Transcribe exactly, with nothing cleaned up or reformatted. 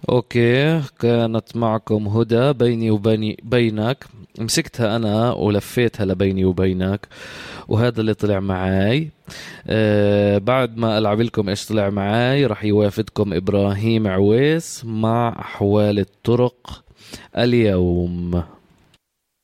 اوكي، كانت معكم هدى بيني وبيني بينك. مسكتها انا ولفيتها لبيني وبينك، وهذا اللي طلع معاي. آه بعد ما العب لكم ايش طلع معاي، راح يوافدكم ابراهيم عويس مع احوال الطرق اليوم.